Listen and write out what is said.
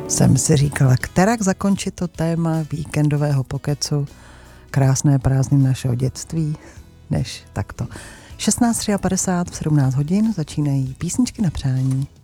Jsem si říkala, kterak zakončit to téma víkendového pokecu, krásné prázdniny našeho dětství, než takto. 16:53 v 17 hodin začínají písničky na přání.